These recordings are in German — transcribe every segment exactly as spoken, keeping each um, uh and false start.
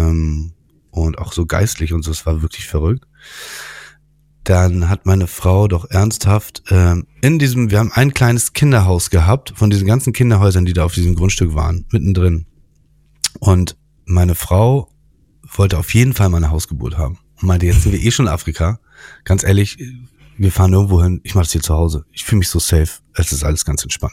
ähm, und auch so geistlich und so, es war wirklich verrückt. Dann hat meine Frau doch ernsthaft ähm, in diesem, wir haben ein kleines Kinderhaus gehabt, von diesen ganzen Kinderhäusern, die da auf diesem Grundstück waren, mittendrin. Und meine Frau wollte auf jeden Fall mal eine Hausgeburt haben. Und meinte, jetzt sind wir eh schon in Afrika. Ganz ehrlich, wir fahren irgendwo hin, ich mache das hier zu Hause. Ich fühle mich so safe, es ist alles ganz entspannt.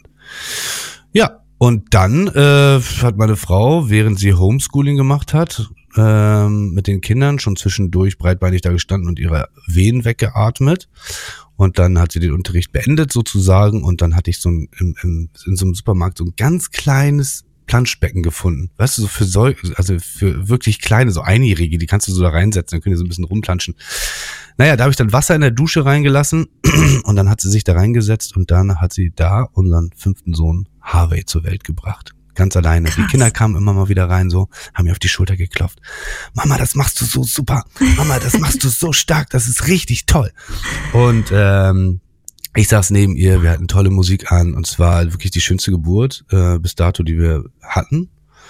Ja, und dann äh, hat meine Frau, während sie Homeschooling gemacht hat, ähm, mit den Kindern schon zwischendurch breitbeinig da gestanden und ihre Wehen weggeatmet. Und dann hat sie den Unterricht beendet sozusagen und dann hatte ich so ein, im, im, in so einem Supermarkt so ein ganz kleines Planschbecken gefunden. Weißt du, so für Säug, also für wirklich kleine, so Einjährige, die kannst du so da reinsetzen, dann können die so ein bisschen rumplanschen. Naja, da habe ich dann Wasser in der Dusche reingelassen und dann hat sie sich da reingesetzt und dann hat sie da unseren fünften Sohn Harvey zur Welt gebracht. Ganz alleine. Krass. Die Kinder kamen immer mal wieder rein, so, haben mir auf die Schulter geklopft. Mama, das machst du so super. Mama, das machst du so stark. Das ist richtig toll. Und ähm, ich saß neben ihr, wir hatten tolle Musik an und es war wirklich die schönste Geburt äh, bis dato, die wir hatten.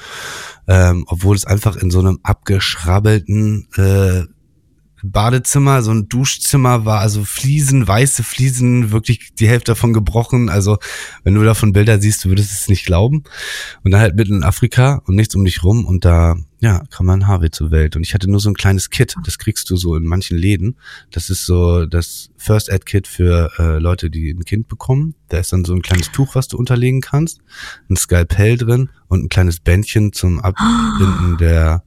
Ähm, obwohl es einfach in so einem abgeschrabbelten äh, Badezimmer, so ein Duschzimmer war, also Fliesen, weiße Fliesen, wirklich die Hälfte davon gebrochen. Also wenn du davon Bilder siehst, du würdest es nicht glauben. Und dann halt mitten in Afrika und nichts um dich rum und da, ja, kam mein Harvey zur Welt. Und ich hatte nur so ein kleines Kit, das kriegst du so in manchen Läden. Das ist so das First Aid Kit für äh, Leute, die ein Kind bekommen. Da ist dann so ein kleines Tuch, was du unterlegen kannst, ein Skalpell drin und ein kleines Bändchen zum Abbinden der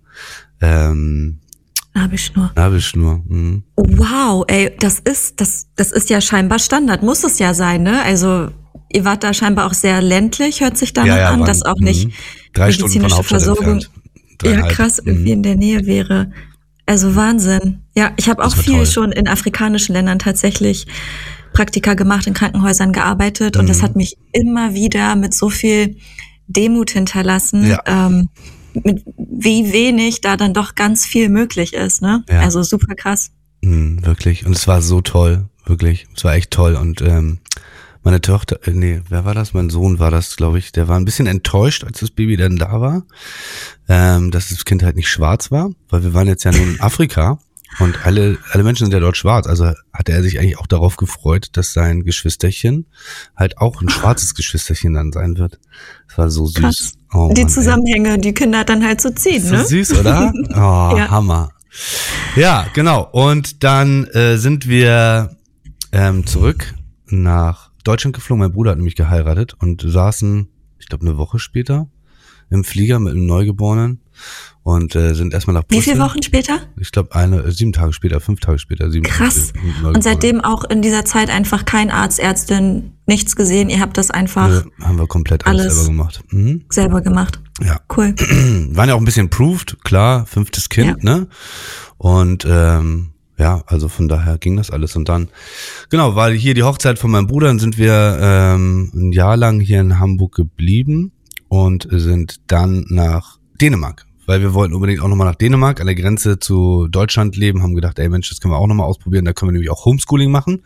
ähm, Nabelschnur. Nabelschnur. Mhm. Wow, ey, das ist, das, das ist ja scheinbar Standard, muss es ja sein, ne? Also, ihr wart da scheinbar auch sehr ländlich, hört sich danach ja, ja, an, waren, dass auch nicht mh. Drei Stunden von Hauptstadt Versorgung, entfernt. ja krass, irgendwie in der Nähe wäre. Also Wahnsinn. Ja, ich habe auch viel toll. schon in afrikanischen Ländern tatsächlich Praktika gemacht, in Krankenhäusern gearbeitet mhm. und das hat mich immer wieder mit so viel Demut hinterlassen. Ja. Ähm, mit wie wenig da dann doch ganz viel möglich ist, ne? Ja. Also super krass. Mhm, wirklich. Und es war so toll, wirklich. Es war echt toll. Und ähm, meine Tochter, äh, nee, wer war das? Mein Sohn war das, glaube ich. Der war ein bisschen enttäuscht, als das Baby dann da war, ähm, dass das Kind halt nicht schwarz war, weil wir waren jetzt ja nun in Afrika und alle alle Menschen sind ja dort schwarz. Also hatte er sich eigentlich auch darauf gefreut, dass sein Geschwisterchen halt auch ein schwarzes Geschwisterchen dann sein wird. Das war so süß. Krass. Oh, die Mann, Zusammenhänge, ey. Die Kinder dann halt so ziehen, so ne? Süß, oder? Oh, ja. Hammer. Ja, genau. Und dann äh, sind wir ähm, zurück nach Deutschland geflogen. Mein Bruder hat nämlich geheiratet und saßen, ich glaube, eine Woche später im Flieger mit einem Neugeborenen und äh, sind erstmal nach Brüssel. Wie viele Wochen später? Ich glaube, eine, äh, sieben Tage später, fünf Tage später. Sieben Krass. Tage und seitdem auch in dieser Zeit einfach kein Arzt, Ärztin, nichts gesehen. Ihr habt das einfach Nö, haben wir komplett alles, alles selber gemacht. Mhm. Selber gemacht. Ja. Cool. Waren ja auch ein bisschen proved, klar, fünftes Kind, ja. ne? Und ähm, ja, also von daher ging das alles. Und dann, genau, weil hier die Hochzeit von meinem Bruder, dann sind wir ähm, ein Jahr lang hier in Hamburg geblieben und sind dann nach Dänemark. Weil wir wollten unbedingt auch nochmal nach Dänemark, an der Grenze zu Deutschland leben, haben gedacht, ey Mensch, das können wir auch nochmal ausprobieren, da können wir nämlich auch Homeschooling machen.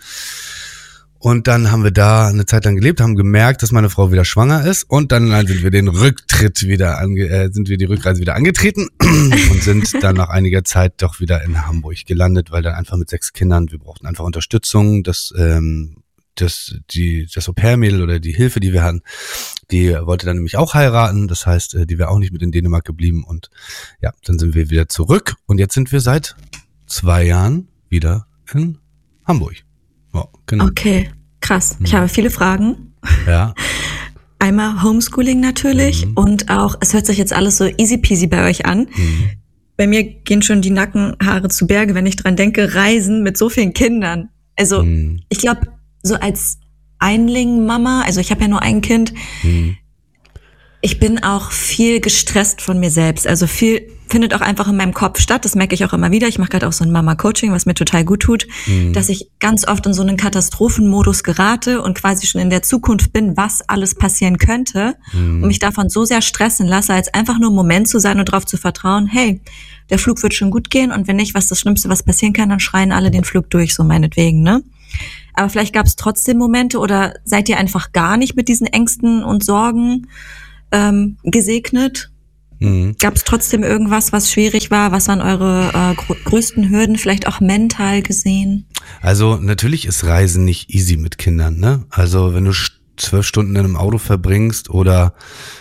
Und dann haben wir da eine Zeit lang gelebt, haben gemerkt, dass meine Frau wieder schwanger ist und dann sind wir den Rücktritt wieder, ange, äh, sind wir die Rückreise wieder angetreten und sind dann nach einiger Zeit doch wieder in Hamburg gelandet, weil dann einfach mit sechs Kindern, wir brauchten einfach Unterstützung, das, ähm, das, die, das Au-pair-Mädel oder die Hilfe, die wir hatten, die wollte dann nämlich auch heiraten, das heißt, die wäre auch nicht mit in Dänemark geblieben und ja, dann sind wir wieder zurück und jetzt sind wir seit zwei Jahren wieder in Hamburg. Oh, genau. Okay, krass. Ich hm. habe viele Fragen. Ja. Einmal Homeschooling natürlich mhm. und auch, es hört sich jetzt alles so easy peasy bei euch an. Mhm. Bei mir gehen schon die Nackenhaare zu Berge, wenn ich dran denke, Reisen mit so vielen Kindern. Also mhm. ich glaube, so als Einling-Mama, also ich habe ja nur ein Kind, mhm. ich bin auch viel gestresst von mir selbst. Also viel findet auch einfach in meinem Kopf statt. Das merke ich auch immer wieder. Ich mache gerade auch so ein Mama-Coaching, was mir total gut tut, mhm. dass ich ganz oft in so einen Katastrophenmodus gerate und quasi schon in der Zukunft bin, was alles passieren könnte mhm. und mich davon so sehr stressen lasse, als einfach nur im Moment zu sein und darauf zu vertrauen, hey, der Flug wird schon gut gehen und wenn nicht, was das Schlimmste, was passieren kann, dann schreien alle den Flug durch, so meinetwegen, ne? Aber vielleicht gab es trotzdem Momente oder seid ihr einfach gar nicht mit diesen Ängsten und Sorgen ähm, gesegnet? Mhm. Gab es trotzdem irgendwas, was schwierig war? Was waren eure äh, gr- größten Hürden, vielleicht auch mental gesehen? Also natürlich ist Reisen nicht easy mit Kindern, ne? Also wenn du zwölf Stunden in einem Auto verbringst oder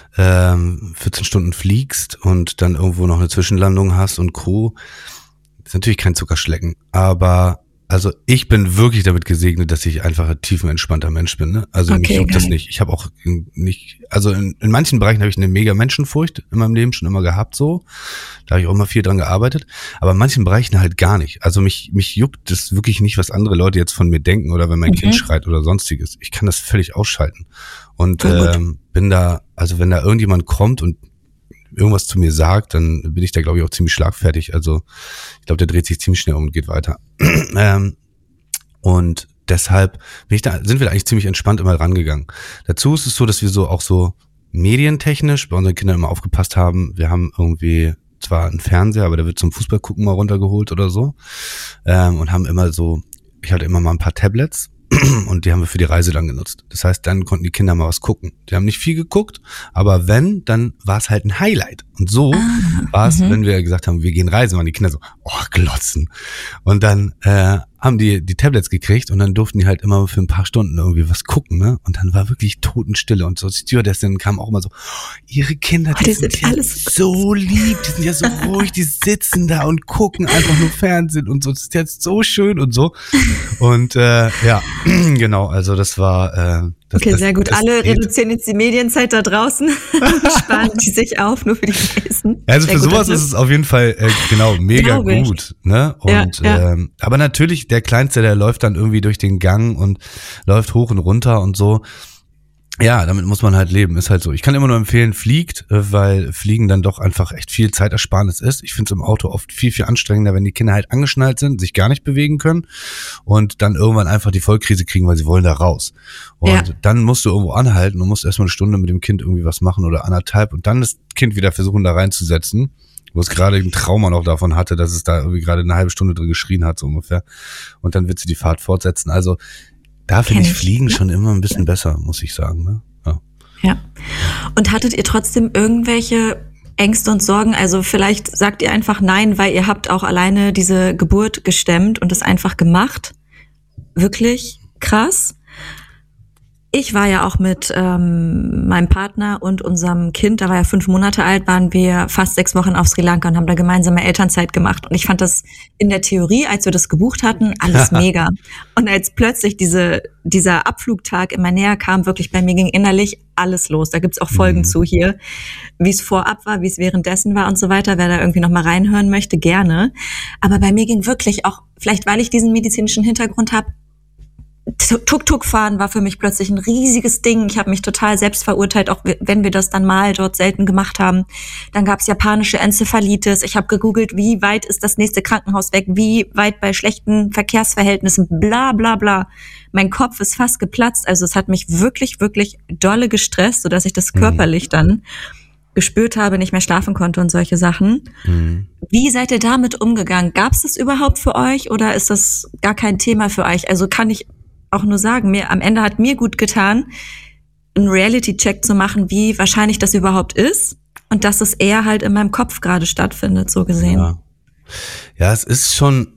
ähm, vierzehn Stunden fliegst und dann irgendwo noch eine Zwischenlandung hast und Co., ist natürlich kein Zuckerschlecken. Aber also ich bin wirklich damit gesegnet, dass ich einfach ein tiefenentspannter Mensch bin. Ne? Also okay, mich juckt das nicht. Ich habe auch nicht, also in, in manchen Bereichen habe ich eine mega Menschenfurcht in meinem Leben schon immer gehabt, so. Da habe ich auch immer viel dran gearbeitet. Aber in manchen Bereichen halt gar nicht. Also mich mich juckt das wirklich nicht, was andere Leute jetzt von mir denken oder wenn mein mhm. Kind schreit oder sonstiges. Ich kann das völlig ausschalten. Und ähm, bin da, also wenn da irgendjemand kommt und irgendwas zu mir sagt, dann bin ich da, glaube ich, auch ziemlich schlagfertig. Also ich glaube, der dreht sich ziemlich schnell um und geht weiter. ähm, und deshalb bin ich da, sind wir da eigentlich ziemlich entspannt immer rangegangen. Dazu ist es so, dass wir so auch so medientechnisch bei unseren Kindern immer aufgepasst haben. Wir haben irgendwie zwar einen Fernseher, aber der wird zum Fußballgucken mal runtergeholt oder so. Ähm, und haben immer so, ich hatte immer mal ein paar Tablets. Und die haben wir für die Reise dann genutzt. Das heißt, dann konnten die Kinder mal was gucken. Die haben nicht viel geguckt, aber wenn, dann war es halt ein Highlight. Und so ah, war es, wenn wir gesagt haben, wir gehen reisen, waren die Kinder so, oh, glotzen. Und dann äh, haben die die Tablets gekriegt und dann durften die halt immer für ein paar Stunden irgendwie was gucken, ne? Und dann war wirklich Totenstille. Und so die Stewardessen kam auch immer so, oh, ihre Kinder, die, oh, die sind, sind ja alles so lieb, die sind ja so ruhig, die sitzen da und gucken einfach nur Fernsehen und so. Das ist jetzt so schön und so. Und äh, ja, genau, also das war äh, das, okay, das, sehr gut. das Alle geht. Reduzieren jetzt die Medienzeit da draußen, sparen die sich auf, nur für die Reisen. Also sehr für sowas ist es auf jeden Fall äh, genau mega gut, ne? Und ja, ja. Ähm, aber natürlich der Kleinste, der läuft dann irgendwie durch den Gang und läuft hoch und runter und so. Ja, damit muss man halt leben, ist halt so. Ich kann immer nur empfehlen, fliegt, weil Fliegen dann doch einfach echt viel Zeitersparnis ist. Ich finde es im Auto oft viel, viel anstrengender, wenn die Kinder halt angeschnallt sind, sich gar nicht bewegen können und dann irgendwann einfach die Vollkrise kriegen, weil sie wollen da raus. Und ja. dann musst du irgendwo anhalten und musst erstmal eine Stunde mit dem Kind irgendwie was machen oder anderthalb und dann das Kind wieder versuchen, da reinzusetzen, wo es gerade ein Trauma noch davon hatte, dass es da irgendwie gerade eine halbe Stunde drin geschrien hat, so ungefähr. Und dann wird sie die Fahrt fortsetzen. Also da finde ich Fliegen schon immer ein bisschen besser, muss ich sagen. Ne? Ja. ja. Und hattet ihr trotzdem irgendwelche Ängste und Sorgen? Also vielleicht sagt ihr einfach nein, weil ihr habt auch alleine diese Geburt gestemmt und es einfach gemacht. Wirklich krass. Ich war ja auch mit ähm, meinem Partner und unserem Kind, da war ja fünf Monate alt, waren wir fast sechs Wochen auf Sri Lanka und haben da gemeinsame Elternzeit gemacht. Und ich fand das in der Theorie, als wir das gebucht hatten, alles mega. Und als plötzlich diese dieser Abflugtag immer näher kam, wirklich bei mir ging innerlich alles los. Da gibt's auch Folgen mhm. zu hier, wie es vorab war, wie es währenddessen war und so weiter. Wer da irgendwie noch mal reinhören möchte, gerne. Aber bei mir ging wirklich auch, vielleicht weil ich diesen medizinischen Hintergrund habe, Tuk-Tuk fahren war für mich plötzlich ein riesiges Ding. Ich habe mich total selbst verurteilt, auch wenn wir das dann mal dort selten gemacht haben. Dann gab's japanische Enzephalitis. Ich habe gegoogelt, wie weit ist das nächste Krankenhaus weg, wie weit bei schlechten Verkehrsverhältnissen, bla bla bla. Mein Kopf ist fast geplatzt. Also es hat mich wirklich, wirklich dolle gestresst, sodass ich das körperlich dann gespürt habe, nicht mehr schlafen konnte und solche Sachen. Mhm. Wie seid ihr damit umgegangen? Gab's das überhaupt für euch oder ist das gar kein Thema für euch? Also kann ich auch nur sagen, mir am Ende hat mir gut getan, einen Reality-Check zu machen, wie wahrscheinlich das überhaupt ist und dass es eher halt in meinem Kopf gerade stattfindet, so gesehen. Ja. ja, es ist schon,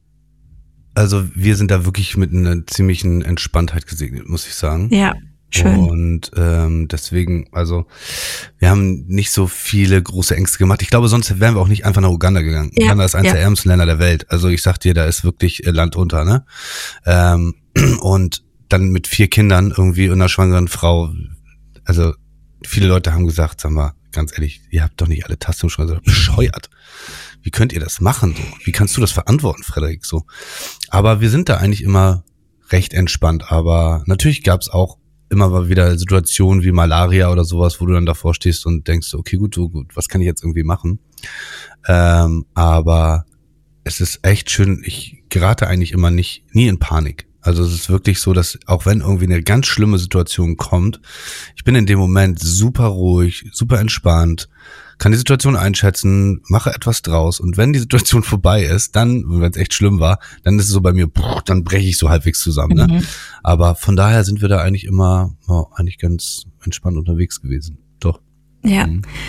also wir sind da wirklich mit einer ziemlichen Entspanntheit gesegnet, muss ich sagen. Ja, schön. Und ähm, deswegen, also wir haben nicht so viele große Ängste gemacht. Ich glaube, sonst wären wir auch nicht einfach nach Uganda gegangen. Ja, Uganda ist eines ja. der ärmsten Länder der Welt. Also ich sag dir, da ist wirklich Land unter, ne? Ähm, Und dann mit vier Kindern irgendwie und einer schwangeren Frau. Also viele Leute haben gesagt, sag mal, ganz ehrlich, ihr habt doch nicht alle Tasten im Schrank. Also, bescheuert. Wie könnt ihr das machen? So? Wie kannst du das verantworten, Frederik? So. Aber wir sind da eigentlich immer recht entspannt. Aber natürlich gab es auch immer mal wieder Situationen wie Malaria oder sowas, wo du dann davor stehst und denkst, okay, gut, so gut, was kann ich jetzt irgendwie machen? Ähm, aber es ist echt schön, ich gerate eigentlich immer nicht, nie in Panik. Also es ist wirklich so, dass auch wenn irgendwie eine ganz schlimme Situation kommt, ich bin in dem Moment super ruhig, super entspannt, kann die Situation einschätzen, mache etwas draus und wenn die Situation vorbei ist, dann, wenn es echt schlimm war, dann ist es so bei mir, boah, dann breche ich so halbwegs zusammen. Ne? Mhm. Aber von daher sind wir da eigentlich immer oh, eigentlich ganz entspannt unterwegs gewesen. Doch. Ja. Mhm.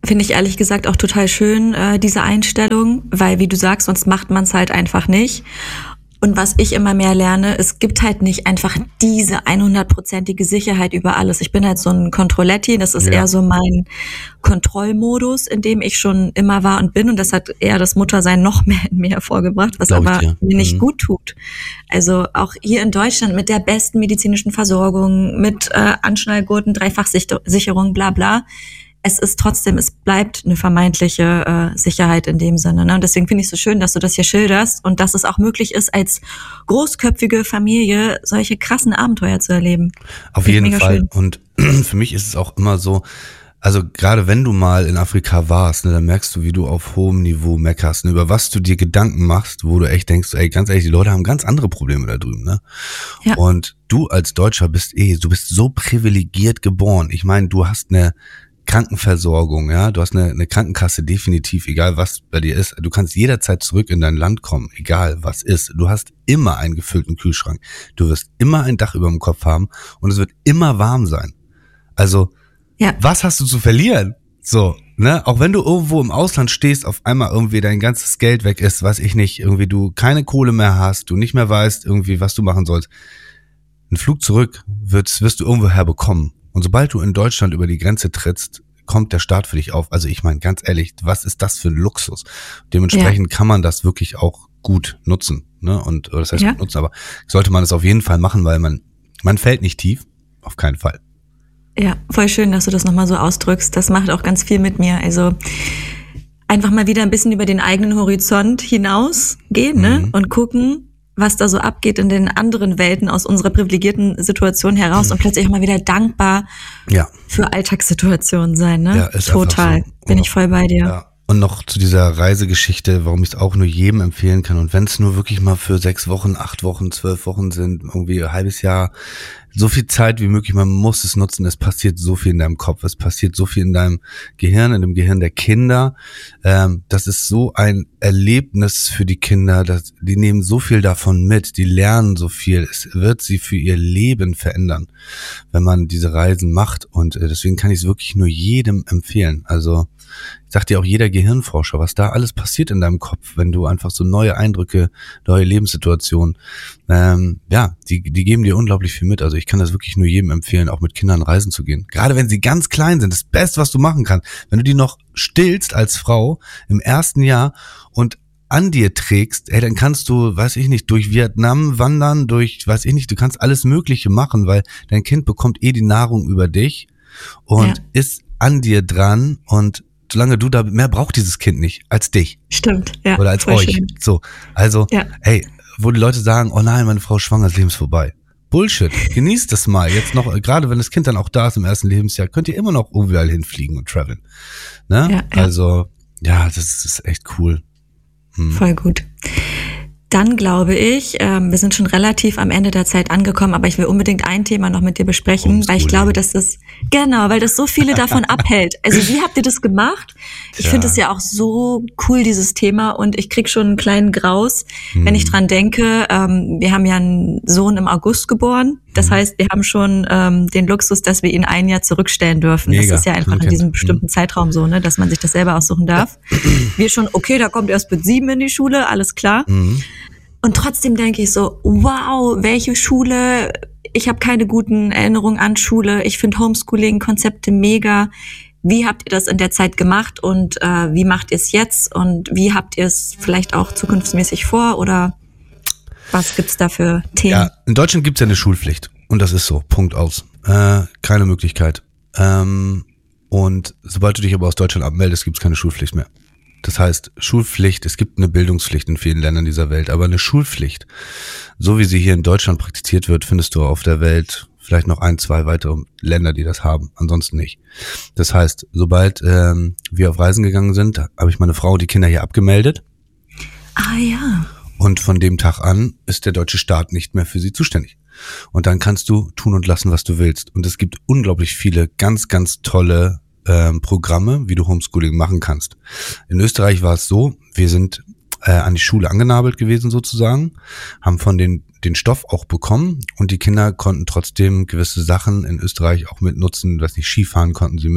finde ich ehrlich gesagt auch total schön, äh, diese Einstellung, weil wie du sagst, sonst macht man es halt einfach nicht. Und was ich immer mehr lerne, es gibt halt nicht einfach diese hundertprozentige Sicherheit über alles. Ich bin halt so ein Controletti, das ist ja. eher so mein Kontrollmodus, in dem ich schon immer war und bin. Und das hat eher das Muttersein noch mehr in mir hervorgebracht, was Glaub aber mir nicht mhm. gut tut. Also auch hier in Deutschland mit der besten medizinischen Versorgung, mit äh, Anschnallgurten, Dreifachsicherung, bla bla. Es ist trotzdem, es bleibt eine vermeintliche äh, Sicherheit in dem Sinne. Ne? Und deswegen finde ich es so schön, dass du das hier schilderst und dass es auch möglich ist, als großköpfige Familie solche krassen Abenteuer zu erleben. Auf jeden Fall. Schön. Und für mich ist es auch immer so, also gerade wenn du mal in Afrika warst, ne, dann merkst du, wie du auf hohem Niveau meckerst, ne, über was du dir Gedanken machst, wo du echt denkst, ey, ganz ehrlich, die Leute haben ganz andere Probleme da drüben, ne? Ja. Und du als Deutscher bist eh, du bist so privilegiert geboren. Ich meine, du hast eine Krankenversorgung, ja, du hast eine, eine Krankenkasse definitiv, egal was bei dir ist. Du kannst jederzeit zurück in dein Land kommen, egal was ist. Du hast immer einen gefüllten Kühlschrank. Du wirst immer ein Dach über dem Kopf haben und es wird immer warm sein. Also, ja. Was hast du zu verlieren? So, ne, auch wenn du irgendwo im Ausland stehst, auf einmal irgendwie dein ganzes Geld weg ist, weiß ich nicht, irgendwie du keine Kohle mehr hast, du nicht mehr weißt irgendwie, was du machen sollst. Ein Flug zurück wirst, wirst du irgendwo herbekommen. Und sobald du in Deutschland über die Grenze trittst, kommt der Staat für dich auf. Also ich meine, ganz ehrlich, was ist das für ein Luxus? Dementsprechend ja. kann man das wirklich auch gut nutzen, ne? Und oder das heißt ja. gut nutzen, aber sollte man es auf jeden Fall machen, weil man man fällt nicht tief, auf keinen Fall. Ja, voll schön, dass du das nochmal so ausdrückst. Das macht auch ganz viel mit mir. Also einfach mal wieder ein bisschen über den eigenen Horizont hinausgehen, ne? Mhm. Und gucken, was da so abgeht in den anderen Welten aus unserer privilegierten Situation heraus mhm. und plötzlich auch mal wieder dankbar ja. für Alltagssituationen sein, ne? Ja, ist total. So. Bin ich voll bei dir. Ja. Und noch zu dieser Reisegeschichte, warum ich es auch nur jedem empfehlen kann. Und wenn es nur wirklich mal für sechs Wochen, acht Wochen, zwölf Wochen sind, irgendwie ein halbes Jahr, so viel Zeit wie möglich, man muss es nutzen. Es passiert so viel in deinem Kopf, es passiert so viel in deinem Gehirn, in dem Gehirn der Kinder. Ähm, das ist so ein Erlebnis für die Kinder, dass die nehmen so viel davon mit, die lernen so viel. Es wird sie für ihr Leben verändern, wenn man diese Reisen macht. Und äh, deswegen kann ich es wirklich nur jedem empfehlen. Also sagt dir auch jeder Gehirnforscher, was da alles passiert in deinem Kopf, wenn du einfach so neue Eindrücke, neue Lebenssituationen, ähm, ja, die die geben dir unglaublich viel mit. Also ich kann das wirklich nur jedem empfehlen, auch mit Kindern reisen zu gehen. Gerade wenn sie ganz klein sind, das Beste, was du machen kannst. Wenn du die noch stillst als Frau im ersten Jahr und an dir trägst, ey, dann kannst du, weiß ich nicht, durch Vietnam wandern, durch, weiß ich nicht, du kannst alles Mögliche machen, weil dein Kind bekommt eh die Nahrung über dich und ja. ist an dir dran und solange du da, mehr braucht dieses Kind nicht als dich. Stimmt, ja. Oder als euch. Schön. So, also, ja. ey, wo die Leute sagen, oh nein, meine Frau ist schwanger, das Leben ist vorbei. Bullshit. Genießt das mal. Jetzt noch, gerade wenn das Kind dann auch da ist im ersten Lebensjahr, könnt ihr immer noch überall hinfliegen und traveln. Ne? Ja, ja. Also, ja, das ist echt cool. Hm. Voll gut. Dann glaube ich, ähm, wir sind schon relativ am Ende der Zeit angekommen, aber ich will unbedingt ein Thema noch mit dir besprechen, weil ich glaube, dass das, genau, weil das so viele davon abhält. Also wie habt ihr das gemacht? Ich ja. finde es ja auch so cool, dieses Thema, und ich krieg schon einen kleinen Graus, hm. wenn ich dran denke. Ähm, wir haben ja einen Sohn im August geboren. Das hm. heißt, wir haben schon ähm, den Luxus, dass wir ihn ein Jahr zurückstellen dürfen. Mega. Das ist ja einfach in diesem bestimmten hm. Zeitraum so, ne, dass man sich das selber aussuchen darf. Wir schon, okay, da kommt erst mit sieben in die Schule, alles klar. Hm. Und trotzdem denke ich so, wow, welche Schule, ich habe keine guten Erinnerungen an Schule, ich finde Homeschooling-Konzepte mega. Wie habt ihr das in der Zeit gemacht und äh, wie macht ihr es jetzt und wie habt ihr es vielleicht auch zukunftsmäßig vor oder was gibt's da für Themen? Ja, in Deutschland gibt's ja eine Schulpflicht und das ist so, Punkt aus. Äh, keine Möglichkeit. Ähm, und sobald du dich aber aus Deutschland abmeldest, gibt's keine Schulpflicht mehr. Das heißt, Schulpflicht, es gibt eine Bildungspflicht in vielen Ländern dieser Welt, aber eine Schulpflicht, so wie sie hier in Deutschland praktiziert wird, findest du auf der Welt vielleicht noch ein, zwei weitere Länder, die das haben, ansonsten nicht. Das heißt, sobald ähm, wir auf Reisen gegangen sind, habe ich meine Frau und die Kinder hier abgemeldet. Ah ja. Und von dem Tag an ist der deutsche Staat nicht mehr für sie zuständig. Und dann kannst du tun und lassen, was du willst. Und es gibt unglaublich viele ganz, ganz tolle Ähm, Programme, wie du Homeschooling machen kannst. In Österreich war es so, wir sind äh, an die Schule angenabelt gewesen sozusagen, haben von den den Stoff auch bekommen und die Kinder konnten trotzdem gewisse Sachen in Österreich auch mitnutzen, weiß nicht, Skifahren konnten sie mit,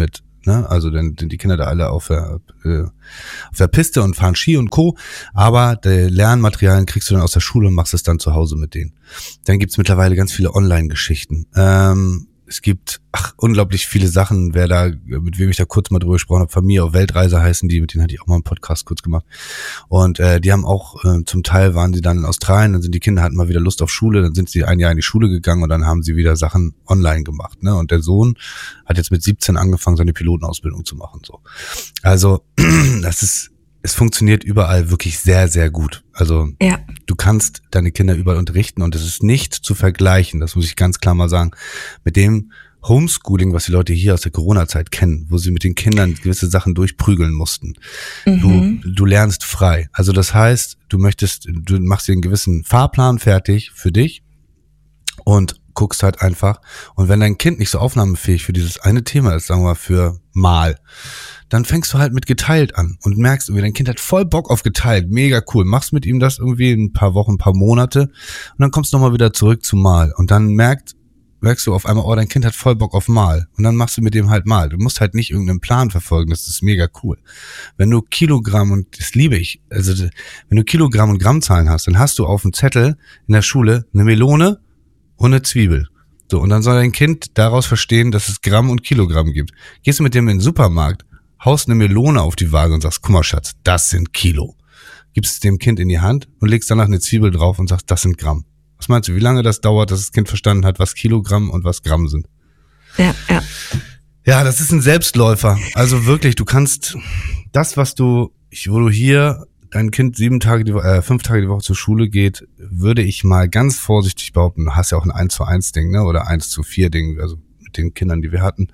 ne? Also dann sind die Kinder da alle auf der, äh, auf der Piste und fahren Ski und Co. Aber die Lernmaterialien kriegst du dann aus der Schule und machst es dann zu Hause mit denen. Dann gibt's mittlerweile ganz viele Online-Geschichten. Ähm, es gibt ach, unglaublich viele Sachen, wer da, mit wem ich da kurz mal drüber gesprochen habe, Familie auf Weltreise heißen die, mit denen hatte ich auch mal einen Podcast kurz gemacht. Und äh, die haben auch, äh, zum Teil waren sie dann in Australien, dann sind die Kinder, hatten mal wieder Lust auf Schule, dann sind sie ein Jahr in die Schule gegangen und dann haben sie wieder Sachen online gemacht. Ne? Und der Sohn hat jetzt mit siebzehn angefangen, seine Pilotenausbildung zu machen. So, also das ist, es funktioniert überall wirklich sehr, sehr gut. Also ja. Du kannst deine Kinder überall unterrichten und es ist nicht zu vergleichen, das muss ich ganz klar mal sagen, mit dem Homeschooling, was die Leute hier aus der Corona-Zeit kennen, wo sie mit den Kindern gewisse Sachen durchprügeln mussten. Mhm. Du, du lernst frei. Also das heißt, du möchtest, du machst dir einen gewissen Fahrplan fertig für dich und guckst halt einfach. Und wenn dein Kind nicht so aufnahmefähig für dieses eine Thema ist, sagen wir mal für mal, dann fängst du halt mit geteilt an und merkst irgendwie, dein Kind hat voll Bock auf geteilt, mega cool, machst mit ihm das irgendwie ein paar Wochen, ein paar Monate und dann kommst du nochmal wieder zurück zu mal und dann merkt, merkst du auf einmal, oh, dein Kind hat voll Bock auf mal und dann machst du mit dem halt mal. Du musst halt nicht irgendeinen Plan verfolgen, das ist mega cool. Wenn du Kilogramm, und das liebe ich, also wenn du Kilogramm und Grammzahlen hast, dann hast du auf dem Zettel in der Schule eine Melone und eine Zwiebel. So, und dann soll dein Kind daraus verstehen, dass es Gramm und Kilogramm gibt. Gehst du mit dem in den Supermarkt, haust eine Melone auf die Waage und sagst, guck mal Schatz, das sind Kilo. Gibst es dem Kind in die Hand und legst danach eine Zwiebel drauf und sagst, das sind Gramm. Was meinst du, wie lange das dauert, dass das Kind verstanden hat, was Kilogramm und was Gramm sind? Ja, ja. Ja, das ist ein Selbstläufer. Also wirklich, du kannst das, was du, wo du hier dein Kind sieben Tage die Woche, äh, fünf Tage die Woche zur Schule geht, würde ich mal ganz vorsichtig behaupten, du hast ja auch ein eins zu eins Ding, ne, oder eins zu vier Ding, also mit den Kindern, die wir hatten,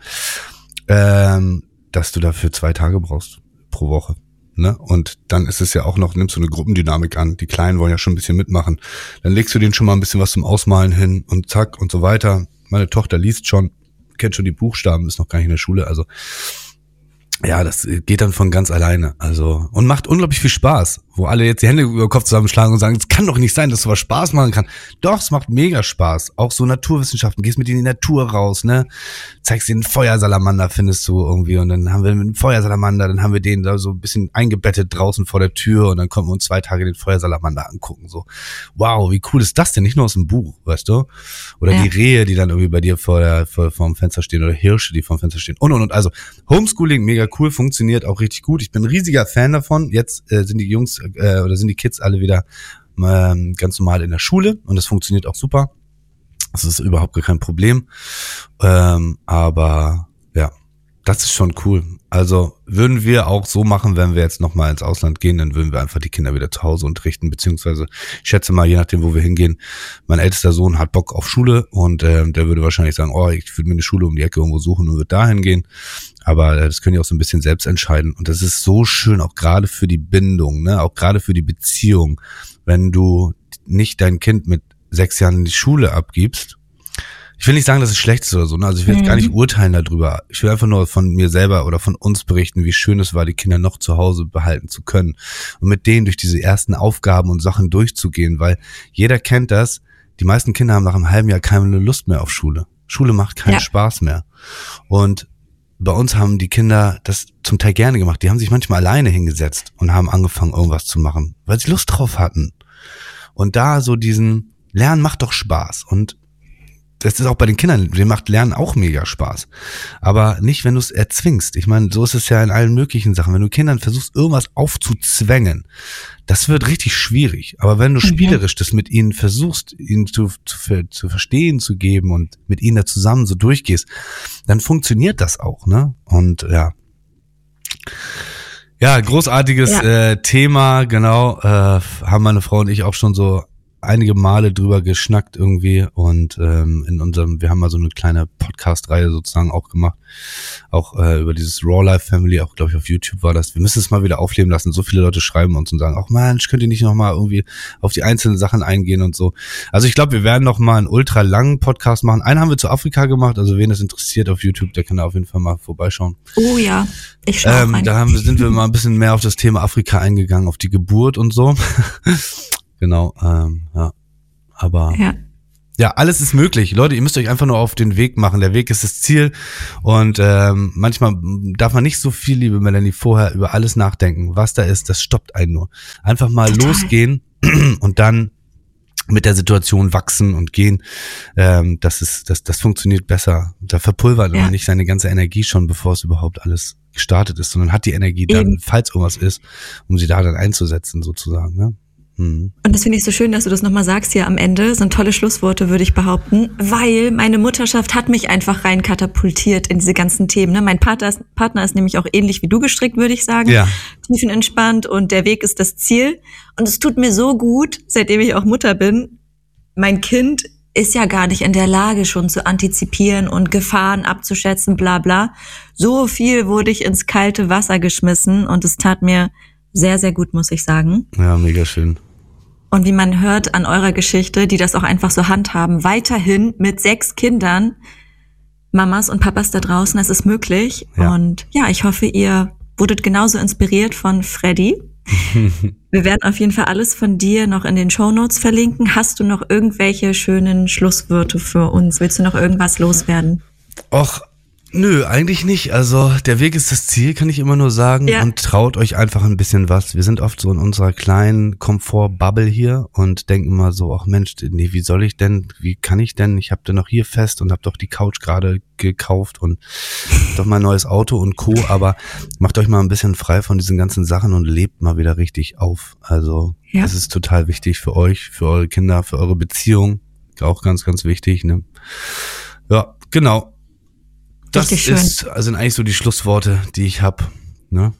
ähm, dass du dafür zwei Tage brauchst pro Woche. Ne? Und dann ist es ja auch noch, nimmst du eine Gruppendynamik an. Die Kleinen wollen ja schon ein bisschen mitmachen. Dann legst du denen schon mal ein bisschen was zum Ausmalen hin und zack und so weiter. Meine Tochter liest schon, kennt schon die Buchstaben, ist noch gar nicht in der Schule. Also ja, das geht dann von ganz alleine. Also und macht unglaublich viel Spaß, wo alle jetzt die Hände über den Kopf zusammenschlagen und sagen, es kann doch nicht sein, dass sowas Spaß machen kann. Doch, es macht mega Spaß. Auch so Naturwissenschaften, gehst mit in die Natur raus, ne? Zeigst dir einen Feuersalamander, findest du irgendwie. Und dann haben wir einen Feuersalamander, dann haben wir den da so ein bisschen eingebettet draußen vor der Tür und dann konnten wir uns zwei Tage den Feuersalamander angucken. So, wow, wie cool ist das denn? Nicht nur aus dem Buch, weißt du? Oder ja. Die Rehe, die dann irgendwie bei dir vor der, vor, vor dem Fenster stehen oder Hirsche, die vor dem Fenster stehen und und und. Also Homeschooling, mega cool, funktioniert auch richtig gut. Ich bin ein riesiger Fan davon. Jetzt äh, sind die Jungs äh, oder sind die Kids alle wieder ähm, ganz normal in der Schule und das funktioniert auch super. Das ist überhaupt gar kein Problem. Ähm, aber ja, das ist schon cool. Also würden wir auch so machen, wenn wir jetzt nochmal ins Ausland gehen, dann würden wir einfach die Kinder wieder zu Hause unterrichten, beziehungsweise ich schätze mal, je nachdem, wo wir hingehen, mein ältester Sohn hat Bock auf Schule und äh, der würde wahrscheinlich sagen, oh, ich würde mir eine Schule um die Ecke irgendwo suchen und würde dahin gehen. Aber äh, das können die auch so ein bisschen selbst entscheiden. Und das ist so schön, auch gerade für die Bindung, ne, auch gerade für die Beziehung, wenn du nicht dein Kind mit sechs Jahren in die Schule abgibst. Ich will nicht sagen, dass es schlecht ist oder so, ne? Also ich will jetzt gar nicht urteilen darüber. Ich will einfach nur von mir selber oder von uns berichten, wie schön es war, die Kinder noch zu Hause behalten zu können und mit denen durch diese ersten Aufgaben und Sachen durchzugehen, weil jeder kennt das. Die meisten Kinder haben nach einem halben Jahr keine Lust mehr auf Schule. Schule macht keinen ja. Spaß mehr. Und bei uns haben die Kinder das zum Teil gerne gemacht. Die haben sich manchmal alleine hingesetzt und haben angefangen, irgendwas zu machen, weil sie Lust drauf hatten. Und da so diesen Lernen macht doch Spaß. Und das ist auch bei den Kindern, denen macht Lernen auch mega Spaß. Aber nicht, wenn du es erzwingst. Ich meine, so ist es ja in allen möglichen Sachen. Wenn du Kindern versuchst, irgendwas aufzuzwängen, das wird richtig schwierig. Aber wenn du mhm. spielerisch das mit ihnen versuchst, ihnen zu, zu, zu verstehen zu geben und mit ihnen da zusammen so durchgehst, dann funktioniert das auch, ne? Und ja. Ja, großartiges ja. Äh, Thema, genau. Äh, haben meine Frau und ich auch schon so einige Male drüber geschnackt irgendwie und ähm, in unserem, wir haben mal so eine kleine Podcast-Reihe sozusagen auch gemacht, auch äh, über dieses Raw Life Family, auch glaube ich auf YouTube war das. Wir müssen es mal wieder aufleben lassen. So viele Leute schreiben uns und sagen, ach Mensch, könnt ihr nicht nochmal irgendwie auf die einzelnen Sachen eingehen und so. Also ich glaube, wir werden noch mal einen ultra langen Podcast machen. Einen haben wir zu Afrika gemacht, also wen das interessiert auf YouTube, der kann da auf jeden Fall mal vorbeischauen. Oh ja, ich schaue ähm, rein. Da haben, sind wir mal ein bisschen mehr auf das Thema Afrika eingegangen, auf die Geburt und so. Genau, ähm, ja, aber ja. Ja, alles ist möglich. Leute, ihr müsst euch einfach nur auf den Weg machen. Der Weg ist das Ziel. Und ähm, manchmal darf man nicht so viel, liebe Melanie, vorher über alles nachdenken. Was da ist, das stoppt einen nur. Einfach mal Total. losgehen und dann mit der Situation wachsen und gehen. Ähm, das ist, das, das funktioniert besser. Da verpulvert ja. man nicht seine ganze Energie schon, bevor es überhaupt alles gestartet ist, sondern hat die Energie dann, Eben. falls irgendwas ist, um sie da dann einzusetzen, sozusagen, ne? Und das finde ich so schön, dass du das nochmal sagst hier am Ende. So tolle Schlussworte, würde ich behaupten. Weil meine Mutterschaft hat mich einfach rein katapultiert in diese ganzen Themen. Ne? Mein Partner ist, Partner ist nämlich auch ähnlich wie du gestrickt, würde ich sagen. Ja. Tiefenentspannt und der Weg ist das Ziel. Und es tut mir so gut, seitdem ich auch Mutter bin. Mein Kind ist ja gar nicht in der Lage, schon zu antizipieren und Gefahren abzuschätzen, bla bla. So viel wurde ich ins kalte Wasser geschmissen und es tat mir sehr, sehr gut, muss ich sagen. Ja, mega schön. Und wie man hört an eurer Geschichte, die das auch einfach so handhaben, weiterhin mit sechs Kindern, Mamas und Papas da draußen, es ist möglich. Ja. Und ja, ich hoffe, ihr wurdet genauso inspiriert von Freddy. Wir werden auf jeden Fall alles von dir noch in den Shownotes verlinken. Hast du noch irgendwelche schönen Schlusswörter für uns? Willst du noch irgendwas loswerden? Och, nö, eigentlich nicht. Also der Weg ist das Ziel, kann ich immer nur sagen. Ja. Und traut euch einfach ein bisschen was. Wir sind oft so in unserer kleinen Komfort-Bubble hier und denken immer so, ach Mensch, nee, wie soll ich denn, wie kann ich denn? Ich habe da noch hier fest und habe doch die Couch gerade gekauft und doch mal ein neues Auto und Co. Aber macht euch mal ein bisschen frei von diesen ganzen Sachen und lebt mal wieder richtig auf. Also ja. das ist total wichtig für euch, für eure Kinder, für eure Beziehung. Auch ganz, ganz wichtig, ne? Ja, genau. Das ist, also sind eigentlich so die Schlussworte, die ich habe. Ne?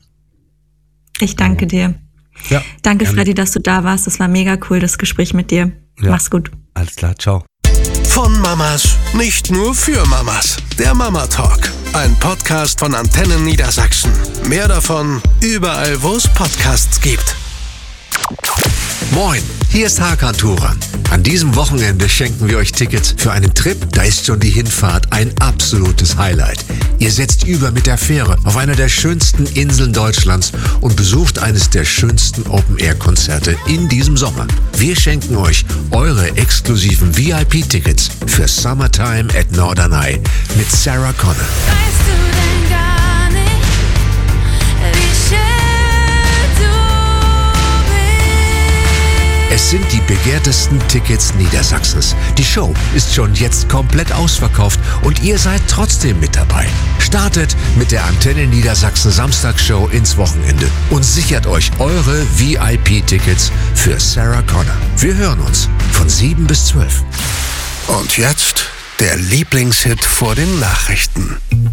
Ich danke dir. Ja, danke, gerne. Freddy, dass du da warst. Das war mega cool, das Gespräch mit dir. Ja. Mach's gut. Alles klar, ciao. Von Mamas, nicht nur für Mamas. Der Mama Talk, ein Podcast von Antennen Niedersachsen. Mehr davon überall, wo es Podcasts gibt. Moin, hier ist Hakan Turan. An diesem Wochenende schenken wir euch Tickets für einen Trip, da ist schon die Hinfahrt ein absolutes Highlight. Ihr setzt über mit der Fähre auf einer der schönsten Inseln Deutschlands und besucht eines der schönsten Open-Air-Konzerte in diesem Sommer. Wir schenken euch eure exklusiven V I P-Tickets für Summertime at Norderney mit Sarah Connor. Weißt du denn gar nicht, wie schön Es sind die begehrtesten Tickets Niedersachsens. Die Show ist schon jetzt komplett ausverkauft und ihr seid trotzdem mit dabei. Startet mit der Antenne Niedersachsen Samstagsshow ins Wochenende und sichert euch eure V I P-Tickets für Sarah Connor. Wir hören uns von sieben bis zwölf. Und jetzt der Lieblingshit vor den Nachrichten.